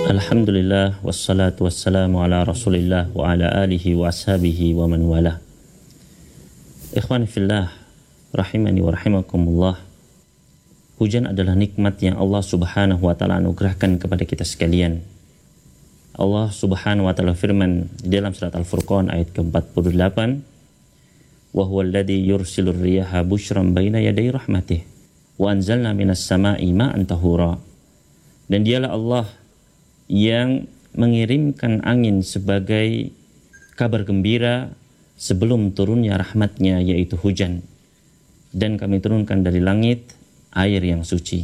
Alhamdulillah wassalatu wassalamu ala Rasulillah wa ala alihi wa ashabihi wa man wala. Ikhwani fillah rahimani wa rahimakumullah. Hujan adalah nikmat yang Allah Subhanahu wa taala anugerahkan kepada kita sekalian. Allah Subhanahu wa taala firman di dalam surat Al-Furqan ayat ke-48, "Wa huwal ladzi yursilur riyaha busyran baina yaday rahmatih wa anzalna minas sama'i ma'an tahura." Dan dialah Allah yang mengirimkan angin sebagai kabar gembira sebelum turunnya rahmatnya, yaitu hujan. Dan kami turunkan dari langit air yang suci.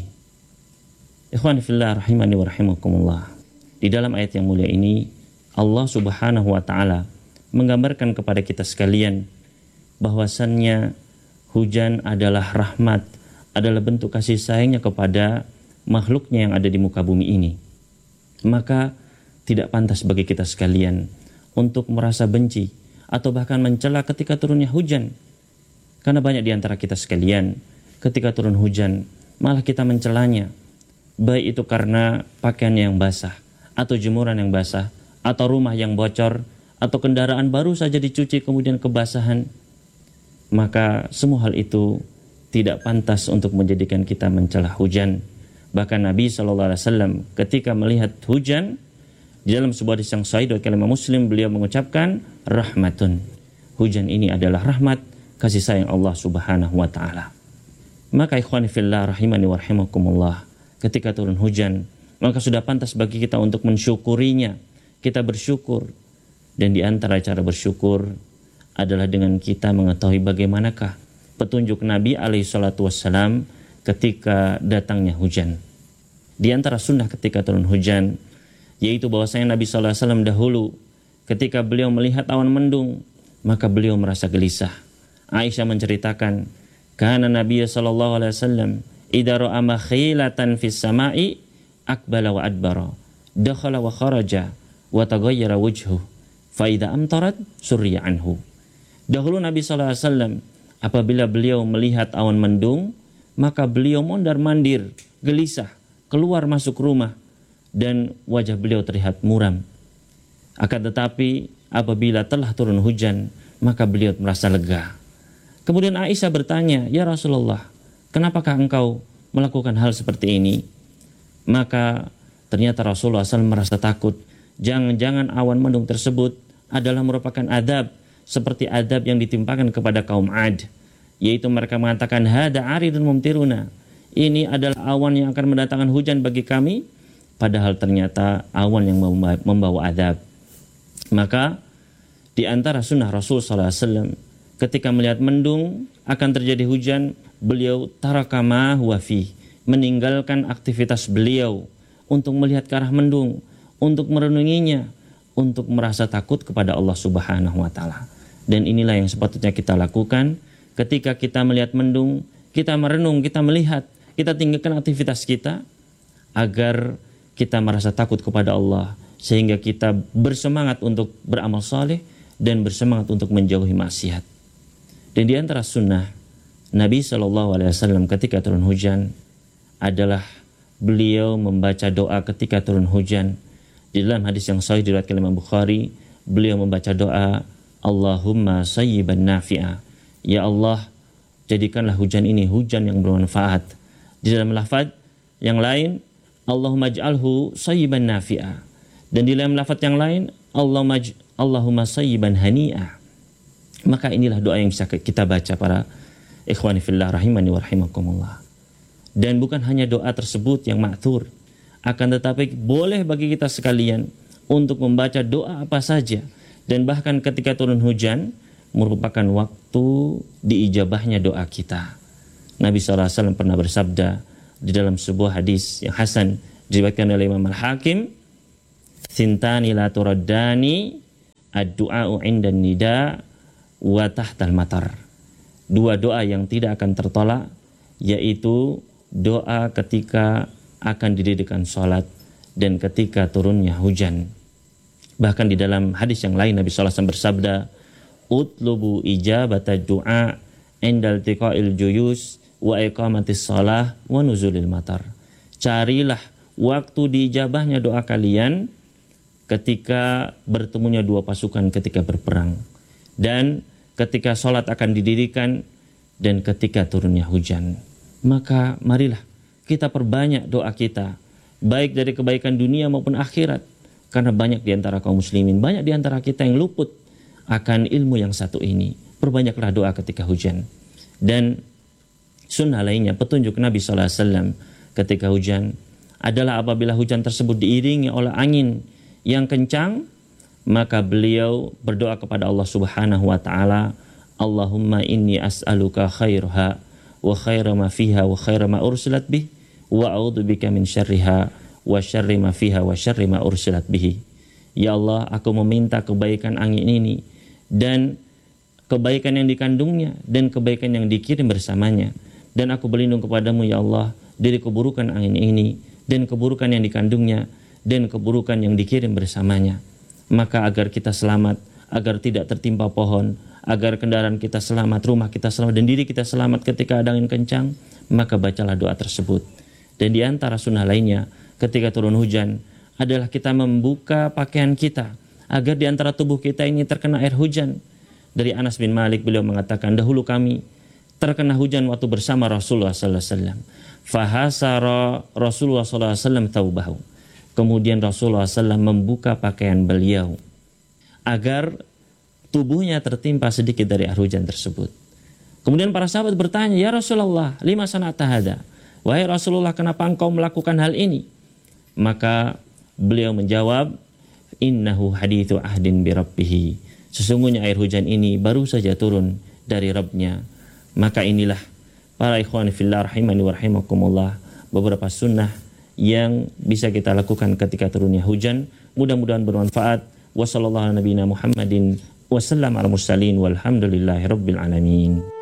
Ikhwan fillah rahimani wa rahimakumullah. Di dalam ayat yang mulia ini Allah Subhanahu wa taala menggambarkan kepada kita sekalian bahwasannya hujan adalah rahmat, adalah bentuk kasih sayangnya kepada makhluknya yang ada di muka bumi ini. Maka tidak pantas bagi kita sekalian untuk merasa benci atau bahkan mencela ketika turunnya hujan. Karena banyak di antara kita sekalian ketika turun hujan malah kita mencelanya, baik itu karena pakaian yang basah atau jemuran yang basah atau rumah yang bocor atau kendaraan baru saja dicuci kemudian kebasahan. Maka semua hal itu tidak pantas untuk menjadikan kita mencela hujan. Bahkan Nabi SAW ketika melihat hujan di dalam sebuah hadis yang sahih dari Imam Muslim, beliau mengucapkan rahmatun. Hujan ini adalah rahmat, kasih sayang Allah Subhanahu wa taala. Maka ikhwani fillah rahimani wa rahimakumullah, ketika turun hujan maka sudah pantas bagi kita untuk mensyukurinya. Kita bersyukur, dan di antara cara bersyukur adalah dengan kita mengetahui bagaimanakah petunjuk Nabi SAW ketika datangnya hujan. Di antara sunnah ketika turun hujan, yaitu bahwasanya Nabi SAW dahulu ketika beliau melihat awan mendung, maka beliau merasa gelisah. Aisyah menceritakan, kana Nabi SAW idza ra'a makhilatan fis sama'i aqbala wa adbara, dakhala wa kharaja wa taghayyara wajhuhu, fa idza amtarat surriya anhu. Dahulu Nabi SAW apabila beliau melihat awan mendung, maka beliau mondar-mandir, gelisah, keluar masuk rumah, dan wajah beliau terlihat muram. Akan tetapi apabila telah turun hujan, maka beliau merasa lega. Kemudian Aisyah bertanya, "Ya Rasulullah, kenapakah engkau melakukan hal seperti ini?" Maka ternyata Rasulullah SAW merasa takut. Jangan-jangan awan mendung tersebut adalah merupakan adab, seperti adab yang ditimpakan kepada kaum Ad, yaitu mereka mengatakan, hada aridun mumtiruna, ini adalah awan yang akan mendatangkan hujan bagi kami, padahal ternyata awan yang membawa adab. Maka di antara sunnah Rasul SAW ketika melihat mendung akan terjadi hujan, beliau tarakama wafi, meninggalkan aktivitas beliau untuk melihat ke arah mendung, untuk merenunginya, untuk merasa takut kepada Allah Subhanahu wa taala. Dan inilah yang sepatutnya kita lakukan ketika kita melihat mendung, kita merenung, kita melihat, kita tinggalkan aktivitas kita agar kita merasa takut kepada Allah, sehingga kita bersemangat untuk beramal saleh dan bersemangat untuk menjauhi maksiat. Dan di antara sunnah Nabi SAW ketika turun hujan adalah beliau membaca doa ketika turun hujan. Di dalam hadis yang sahih diriwayatkan Imam Bukhari, beliau membaca doa, Allahumma sayyiban nafi'a, ya Allah, jadikanlah hujan ini hujan yang bermanfaat. Di dalam lafaz yang lain, Allahumma ij'alhu sayyiban nafi'a. Dan di dalam lafaz yang lain, Allahumma sayyiban hani'a. Maka inilah doa yang bisa kita baca para ikhwani fillah rahimani wa rahimakumullah. Dan bukan hanya doa tersebut yang ma'thur, akan tetapi boleh bagi kita sekalian untuk membaca doa apa saja. Dan bahkan ketika turun hujan merupakan waktu diijabahnya doa kita. Nabi SAW pernah bersabda di dalam sebuah hadis yang hasan diriwayatkan oleh Imam Al-Hakim, "Thintani la turaddani ad-du'a'u 'indan nida wa tahtal matar." Dua doa yang tidak akan tertolak, yaitu doa ketika akan didirikan sholat dan ketika turunnya hujan. Bahkan di dalam hadis yang lain Nabi SAW bersabda, "Utlubu ijabata du'a indal tiqa'il juyus wa iqamatis shalah wa nuzulil matar." Carilah waktu diijabahnya doa kalian ketika bertemunya dua pasukan ketika berperang, dan ketika sholat akan didirikan, dan ketika turunnya hujan. Maka marilah kita perbanyak doa kita, baik dari kebaikan dunia maupun akhirat, karena banyak di antara kaum muslimin, banyak di antara kita yang luput akan ilmu yang satu ini. Perbanyaklah doa ketika hujan. Dan sunnah lainnya, petunjuk Nabi SAW ketika hujan adalah apabila hujan tersebut diiringi oleh angin yang kencang, maka beliau berdoa kepada Allah Subhanahu wa taala, Allahumma inni as'aluka khairaha wa khaira ma fiha wa khaira ma ursilat bih wa a'udzubika min syarriha wa syarri ma fiha wa syarri ma ursilat bihi. Ya Allah, aku meminta kebaikan angin ini dan kebaikan yang dikandungnya dan kebaikan yang dikirim bersamanya, dan aku berlindung kepadamu ya Allah dari keburukan angin ini dan keburukan yang dikandungnya dan keburukan yang dikirim bersamanya. Maka agar kita selamat, agar tidak tertimpa pohon, agar kendaraan kita selamat, rumah kita selamat, dan diri kita selamat ketika ada angin kencang, maka bacalah doa tersebut. Dan di antara sunnah lainnya ketika turun hujan adalah kita membuka pakaian kita agar di antara tubuh kita ini terkena air hujan. Dari Anas bin Malik, beliau mengatakan, dahulu kami terkena hujan waktu bersama Rasulullah SAW. Fahasara Rasulullah SAW taubahu. Kemudian Rasulullah SAW membuka pakaian beliau agar tubuhnya tertimpa sedikit dari air hujan tersebut. Kemudian para sahabat bertanya, ya Rasulullah, lima sana'ta hada? Wahai Rasulullah, kenapa engkau melakukan hal ini? Maka beliau menjawab, innahu hadithu ahdin bi rabbihi. Sesungguhnya air hujan ini baru saja turun dari Rabbnya. Maka inilah para ikhwan fillah rahimani wa rahimakumullah, beberapa sunnah yang bisa kita lakukan ketika turunnya hujan. Mudah-mudahan bermanfaat. Wassallallahu ala nabiyina Muhammadin wasallam ala mursalin walhamdulillahi rabbil alamin.